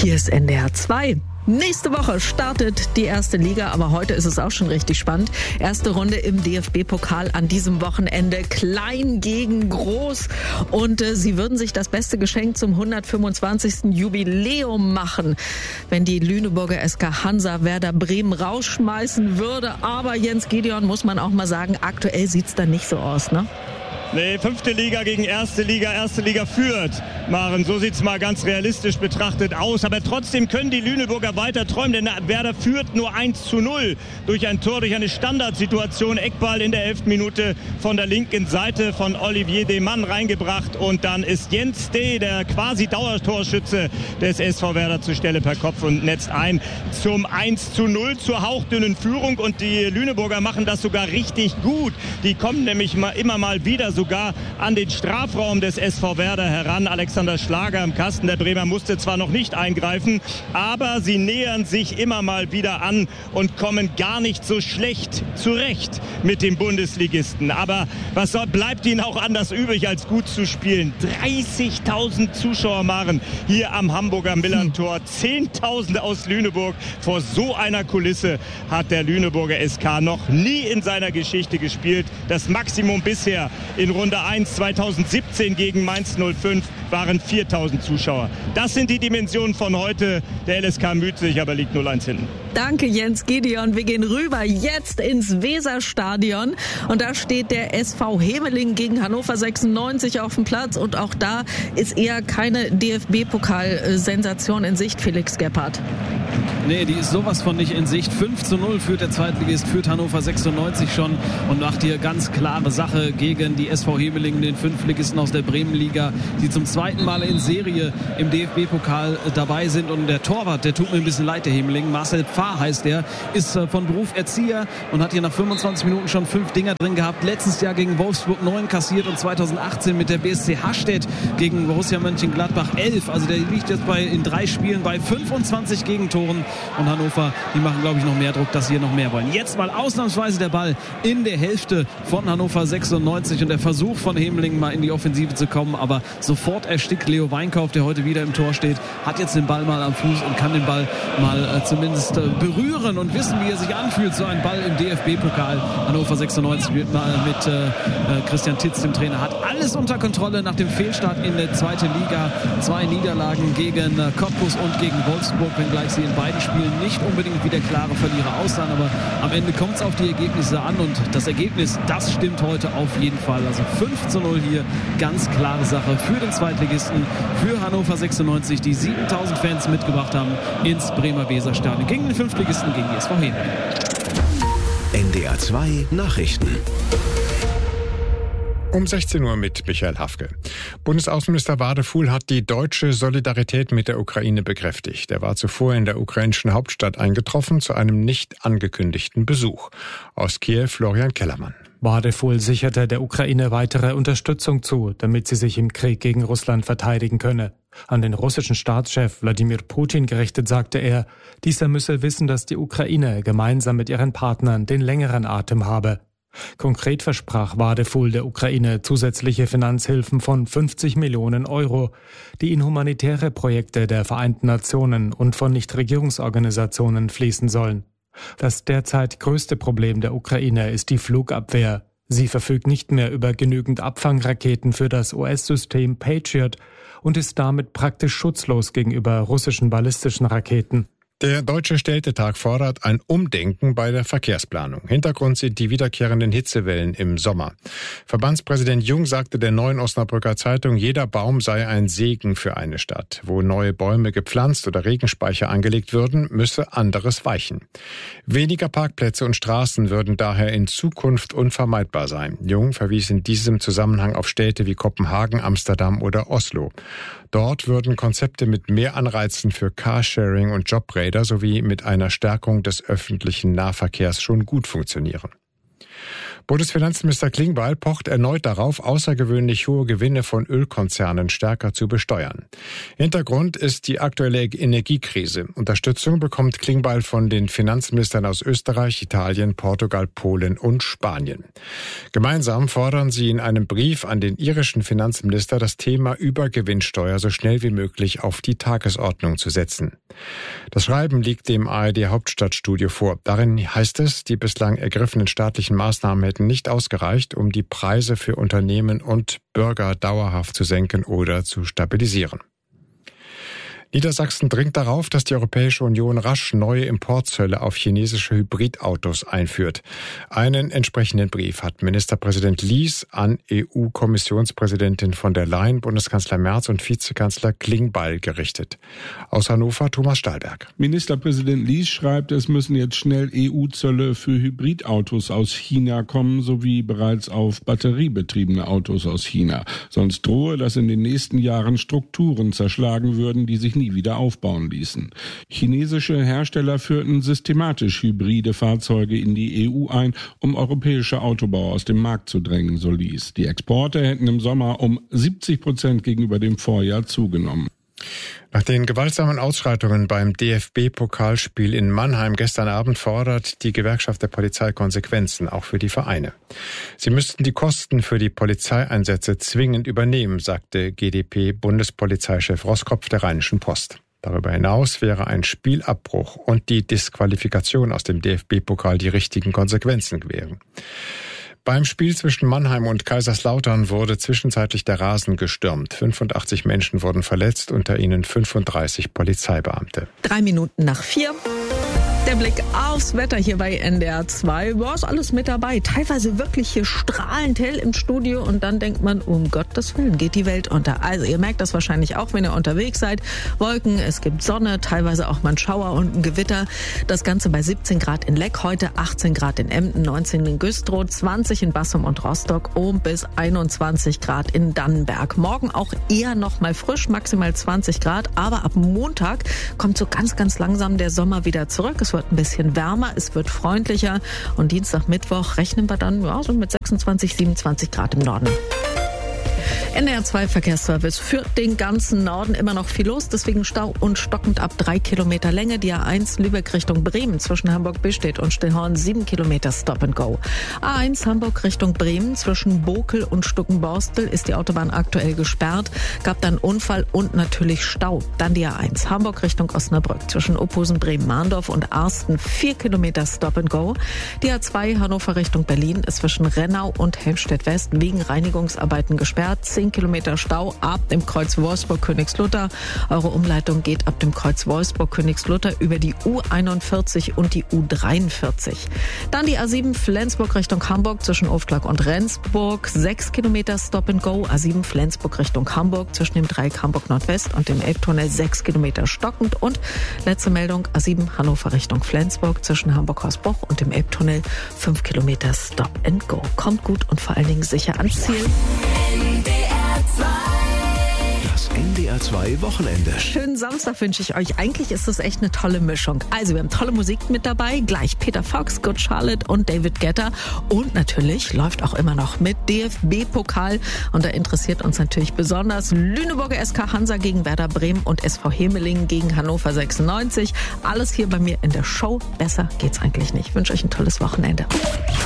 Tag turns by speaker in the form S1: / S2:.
S1: Hier ist NDR 2. Nächste Woche startet die erste Liga, aber heute ist es auch schon richtig spannend. Erste Runde im DFB-Pokal an diesem Wochenende. Klein gegen groß. Und sie würden sich das beste Geschenk zum 125. Jubiläum machen, wenn die Lüneburger SK Hansa Werder Bremen rausschmeißen würde. Aber Jens Gideon, muss man auch mal sagen, aktuell sieht's da nicht so aus, ne?
S2: Nee, 5. Liga gegen erste Liga führt. Maren, so sieht's mal ganz realistisch betrachtet aus. Aber trotzdem können die Lüneburger weiter träumen, denn Werder führt nur 1:0 durch ein Tor, durch eine Standardsituation. Eckball in der 11. Minute von der linken Seite von Olivier Demann reingebracht. Und dann ist Jens D., der quasi Dauertorschütze des SV Werder, zur Stelle per Kopf und netzt ein zum 1:0 zur hauchdünnen Führung. Und die Lüneburger machen das sogar richtig gut. Die kommen nämlich immer mal wieder sogar an den Strafraum des SV Werder heran. Alexander Schlager im Kasten. Der Bremer musste zwar noch nicht eingreifen, aber sie nähern sich immer mal wieder an und kommen gar nicht so schlecht zurecht mit dem Bundesligisten. Aber was bleibt ihnen auch anders übrig, als gut zu spielen? 30.000 Zuschauer, Maren, hier am Hamburger Millerntor. 10.000 aus Lüneburg. Vor so einer Kulisse hat der Lüneburger SK noch nie in seiner Geschichte gespielt. Das Maximum bisher in Runde 1 2017 gegen Mainz 05 waren 4.000 Zuschauer. Das sind die Dimensionen von heute. Der LSK müht sich, aber liegt 0-1 hinten.
S1: Danke, Jens Gideon. Wir gehen rüber jetzt ins Weserstadion. Und da steht der SV Hemeling gegen Hannover 96 auf dem Platz. Und auch da ist eher keine DFB-Pokal-Sensation in Sicht, Felix Gebhardt.
S3: Nee, die ist sowas von nicht in Sicht. 5:0 führt der Zweitligist, führt Hannover 96 schon und macht hier ganz klare Sache gegen die SV Hemeling, den Fünftligisten aus der Bremenliga, die zum zweiten Mal in Serie im DFB-Pokal dabei sind. Und der Torwart, der tut mir ein bisschen leid, der Hemeling, Marcel Pfarr heißt der, ist von Beruf Erzieher und hat hier nach 25 Minuten schon 5 Dinger drin gehabt. Letztes Jahr gegen Wolfsburg 9 kassiert und 2018 mit der BSC Hastedt gegen Borussia Mönchengladbach 11. Also der liegt jetzt in 3 Spielen bei 25 Gegentoren. Und Hannover, die machen, glaube ich, noch mehr Druck, dass sie hier noch mehr wollen. Jetzt mal ausnahmsweise der Ball in der Hälfte von Hannover 96 und der Versuch von Hemeling mal in die Offensive zu kommen, aber sofort erstickt Leo Weinkauf, der heute wieder im Tor steht, hat jetzt den Ball mal am Fuß und kann den Ball mal zumindest berühren und wissen, wie er sich anfühlt, so ein Ball im DFB-Pokal. Hannover 96 wird mal mit Christian Titz, dem Trainer, hat alles unter Kontrolle nach dem Fehlstart in der zweiten Liga. 2 Niederlagen gegen Cottbus und gegen Wolfsburg, wenngleich sie in beiden Spielen nicht unbedingt wie der klare Verlierer aussahen, aber am Ende kommt es auf die Ergebnisse an und das Ergebnis, das stimmt heute auf jeden Fall. Also 5:0 hier, ganz klare Sache für den Zweitligisten, für Hannover 96, die 7.000 Fans mitgebracht haben ins Bremer Weserstadion gegen den Fünftligisten, gegen die SV Hemeling.
S4: NDR 2 Nachrichten.
S5: Um 16 Uhr mit Michael Hafke. Bundesaußenminister Wadefuhl hat die deutsche Solidarität mit der Ukraine bekräftigt. Er war zuvor in der ukrainischen Hauptstadt eingetroffen zu einem nicht angekündigten Besuch. Aus Kiew Florian Kellermann.
S6: Wadefuhl sicherte der Ukraine weitere Unterstützung zu, damit sie sich im Krieg gegen Russland verteidigen könne. An den russischen Staatschef Wladimir Putin gerichtet sagte er, dieser müsse wissen, dass die Ukraine gemeinsam mit ihren Partnern den längeren Atem habe. Konkret versprach Wadefuhl der Ukraine zusätzliche Finanzhilfen von 50 Millionen Euro, die in humanitäre Projekte der Vereinten Nationen und von Nichtregierungsorganisationen fließen sollen. Das derzeit größte Problem der Ukraine ist die Flugabwehr. Sie verfügt nicht mehr über genügend Abfangraketen für das US-System Patriot und ist damit praktisch schutzlos gegenüber russischen ballistischen Raketen.
S5: Der Deutsche Städtetag fordert ein Umdenken bei der Verkehrsplanung. Hintergrund sind die wiederkehrenden Hitzewellen im Sommer. Verbandspräsident Jung sagte der Neuen Osnabrücker Zeitung, jeder Baum sei ein Segen für eine Stadt. Wo neue Bäume gepflanzt oder Regenspeicher angelegt würden, müsse anderes weichen. Weniger Parkplätze und Straßen würden daher in Zukunft unvermeidbar sein. Jung verwies in diesem Zusammenhang auf Städte wie Kopenhagen, Amsterdam oder Oslo. Dort würden Konzepte mit mehr Anreizen für Carsharing und Jobräder sowie mit einer Stärkung des öffentlichen Nahverkehrs schon gut funktionieren. Bundesfinanzminister Klingbeil pocht erneut darauf, außergewöhnlich hohe Gewinne von Ölkonzernen stärker zu besteuern. Hintergrund ist die aktuelle Energiekrise. Unterstützung bekommt Klingbeil von den Finanzministern aus Österreich, Italien, Portugal, Polen und Spanien. Gemeinsam fordern sie in einem Brief an den irischen Finanzminister, das Thema Übergewinnsteuer so schnell wie möglich auf die Tagesordnung zu setzen. Das Schreiben liegt dem ARD-Hauptstadtstudio vor. Darin heißt es, die bislang ergriffenen staatlichen Maßnahmen hätten nicht ausgereicht, um die Preise für Unternehmen und Bürger dauerhaft zu senken oder zu stabilisieren. Niedersachsen dringt darauf, dass die Europäische Union rasch neue Importzölle auf chinesische Hybridautos einführt. Einen entsprechenden Brief hat Ministerpräsident Lies an EU-Kommissionspräsidentin von der Leyen, Bundeskanzler Merz und Vizekanzler Klingbeil gerichtet. Aus Hannover Thomas Stahlberg.
S7: Ministerpräsident Lies schreibt, es müssen jetzt schnell EU-Zölle für Hybridautos aus China kommen, sowie bereits auf batteriebetriebene Autos aus China. Sonst drohe, dass in den nächsten Jahren Strukturen zerschlagen würden, die sich nie wieder aufbauen ließen. Chinesische Hersteller führten systematisch hybride Fahrzeuge in die EU ein, um europäische Autobauer aus dem Markt zu drängen, so Lies. Die Exporte hätten im Sommer um 70% gegenüber dem Vorjahr zugenommen.
S5: Nach den gewaltsamen Ausschreitungen beim DFB-Pokalspiel in Mannheim gestern Abend fordert die Gewerkschaft der Polizei Konsequenzen, auch für die Vereine. Sie müssten die Kosten für die Polizeieinsätze zwingend übernehmen, sagte GdP-Bundespolizeichef Roskopf der Rheinischen Post. Darüber hinaus wäre ein Spielabbruch und die Disqualifikation aus dem DFB-Pokal die richtigen Konsequenzen gewesen. Beim Spiel zwischen Mannheim und Kaiserslautern wurde zwischenzeitlich der Rasen gestürmt. 85 Menschen wurden verletzt, unter ihnen 35 Polizeibeamte.
S1: 3:03. Der Blick aufs Wetter hier bei NDR 2. Boah, ist alles mit dabei. Teilweise wirklich hier strahlend hell im Studio und dann denkt man, um Gottes Willen, geht die Welt unter. Also ihr merkt das wahrscheinlich auch, wenn ihr unterwegs seid. Wolken, es gibt Sonne, teilweise auch mal ein Schauer und ein Gewitter. Das Ganze bei 17 Grad in Leck heute, 18 Grad in Emden, 19 in Güstrow, 20 in Bassum und Rostock und bis 21 Grad in Dannenberg. Morgen auch eher noch mal frisch, maximal 20 Grad. Aber ab Montag kommt so ganz, ganz langsam der Sommer wieder zurück. Es wird ein bisschen wärmer, es wird freundlicher und Dienstag, Mittwoch rechnen wir dann so mit 26, 27 Grad im Norden. NDR 2 Verkehrsservice für den ganzen Norden immer noch viel los, deswegen Stau und stockend ab 3 Kilometer Länge. Die A1 Lübeck Richtung Bremen zwischen Hamburg-Billstedt und Stillhorn 7 Kilometer Stop and Go. A1 Hamburg Richtung Bremen zwischen Bokel und Stuckenborstel ist die Autobahn aktuell gesperrt. Gab dann Unfall und natürlich Stau. Dann die A1 Hamburg Richtung Osnabrück zwischen Ophusen, Bremen-Mahndorf und Arsten 4 Kilometer Stop and Go. Die A2 Hannover Richtung Berlin ist zwischen Rennau und Helmstedt-West wegen Reinigungsarbeiten gesperrt. 10 Kilometer Stau ab dem Kreuz Wolfsburg-Königslutter. Eure Umleitung geht ab dem Kreuz Wolfsburg-Königslutter über die U41 und die U43. Dann die A7 Flensburg Richtung Hamburg zwischen Ofklag und Rendsburg. 6 Kilometer Stop and Go. A7 Flensburg Richtung Hamburg zwischen dem Dreieck Hamburg Nordwest und dem Elbtunnel 6 Kilometer stockend. Und letzte Meldung A7 Hannover Richtung Flensburg zwischen Hamburg-Hausbruch und dem Elbtunnel 5 Kilometer Stop and Go. Kommt gut und vor allen Dingen sicher ans Ziel.
S4: Das NDR 2 Wochenende.
S1: Schönen Samstag wünsche ich euch. Eigentlich ist das echt eine tolle Mischung. Also wir haben tolle Musik mit dabei. Gleich Peter Fox, Good Charlotte und David Guetta. Und natürlich läuft auch immer noch mit DFB-Pokal. Und da interessiert uns natürlich besonders Lüneburger SK Hansa gegen Werder Bremen und SV Hemelingen gegen Hannover 96. Alles hier bei mir in der Show. Besser geht's eigentlich nicht. Ich wünsche euch ein tolles Wochenende.